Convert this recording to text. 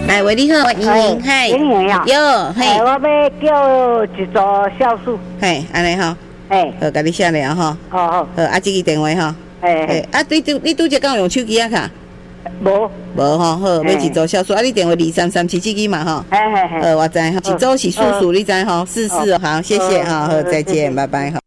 来，喂，你好，我莹莹，嘿， 莹莹呀， 有，嘿， 我要叫一组酵素， 嘿，安尼吼， 嘿， 好，甲你写了吼， 好， 好，啊，这个电话吼， 嘿， 啊，你拄则敢有用手机啊卡？ 无吼，好，要一组酵素，啊，你电话2337这个嘛吼，好，我知吼，一组是44，你知吼，44，好，谢谢哈，好，再见，拜拜哈。